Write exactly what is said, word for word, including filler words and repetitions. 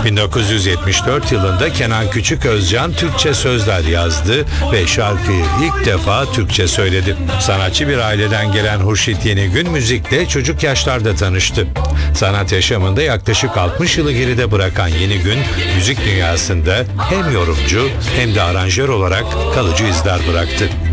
bin dokuz yüz yetmiş dört yılında Kenan Küçüközcan Türkçe sözler yazdı ve şarkıyı ilk defa Türkçe söyledi. Sanatçı bir aileden gelen Hurşit Yenigün müzikle çocuk yaşlarda tanıştı. Sanat yaşamında yaklaşık altmış yılı geride bırakan Yenigün, müzik dünyasında hem yorumcu hem de aranjör olarak kalıcı izler bıraktı.